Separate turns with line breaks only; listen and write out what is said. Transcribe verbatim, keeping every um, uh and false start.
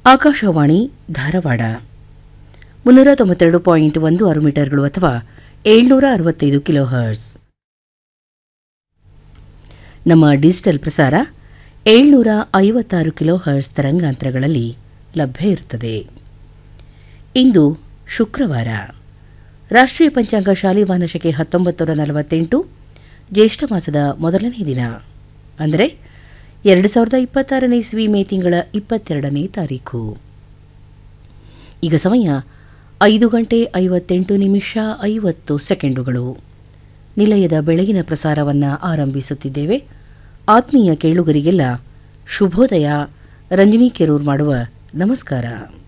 ಆಕಾಶವಾಣಿ ಧಾರವಾಡ ಮುನ್ನೂರ ತೊಂಬತ್ತೆರಡು ಪಾಯಿಂಟ್ ಒಂದು ಆರು ಮೀಟರ್ಗಳು ಅಥವಾ ಏಳ್ನೂರ ಅರವತ್ತೈದು ಕಿಲೋ ಹರ್ಸ್. ನಮ್ಮ ಡಿಜಿಟಲ್ ಪ್ರಸಾರ ಏಳ್ನೂರ ಐವತ್ತಾರು ಕಿಲೋ ಹರ್ಸ್ ತರಂಗಾಂತರಗಳಲ್ಲಿ ಲಭ್ಯ ಇರುತ್ತದೆ. ಇಂದು ಶುಕ್ರವಾರ, ರಾಷ್ಟ್ರೀಯ ಪಂಚಾಂಗ ಶಾಲಿವಾನಶಕೆ ಹತ್ತೊಂಬತ್ತು ನೂರ ನಲವತ್ತೆಂಟು, ಜ್ಯೇಷ್ಠ ಮಾಸದ ಮೊದಲನೇ ದಿನ, ಅಂದರೆ ಎರಡು ಸಾವಿರದ ಇಪ್ಪತ್ತಾರನೇ ಇಸ್ವಿ ಮೇ ತಿಂಗಳ ಇಪ್ಪತ್ತೆರಡನೇ ತಾರೀಖು. ಈಗ ಸಮಯ ಐದು ಗಂಟೆ ಐವತ್ತೆಂಟು ನಿಮಿಷ ಐವತ್ತು ಸೆಕೆಂಡುಗಳು. ನಿಲಯದ ಬೆಳಗಿನ ಪ್ರಸಾರವನ್ನು ಆರಂಭಿಸುತ್ತಿದ್ದೇವೆ. ಆತ್ಮೀಯ ಕೇಳುಗರಿಗೆಲ್ಲ ಶುಭೋದಯ. ರಂಜನಿ ಕೆರೂರ್ ಮಾಡುವ ನಮಸ್ಕಾರ.